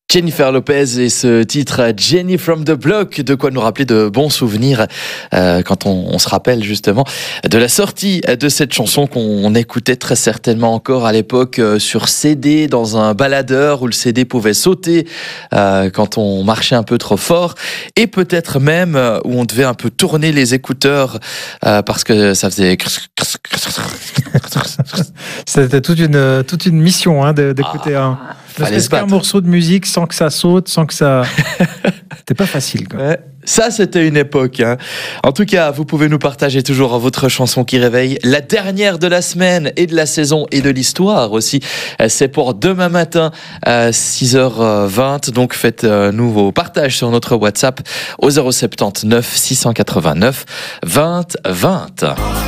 Jennifer Lopez et ce titre Jenny from the Block, de quoi nous rappeler de bons souvenirs quand on se rappelle justement de la sortie de cette chanson qu'on écoutait très certainement encore à l'époque sur CD dans un baladeur où le CD pouvait sauter quand on marchait un peu trop fort, et peut-être même où on devait un peu tourner les écouteurs parce que ça faisait... C'était toute une mission d'écouter un morceau de musique sans que ça saute, sans que ça... C'était pas facile, quoi. Ouais, ça, c'était une époque. En tout cas, vous pouvez nous partager toujours votre chanson qui réveille. La dernière de la semaine et de la saison et de l'histoire aussi. C'est pour demain matin à 6h20. Donc, faites-nous vos partages sur notre WhatsApp au 079 689 20 20.